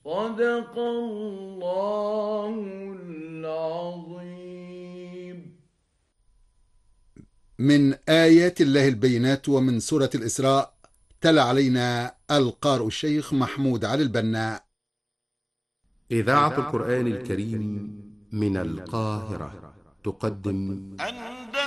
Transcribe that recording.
صدق الله العظيم. من آيات الله البينات ومن سورة الإسراء. تلا علينا القارئ الشيخ محمود علي البناء. إذاعة القرآن الكريم من القاهرة تقدم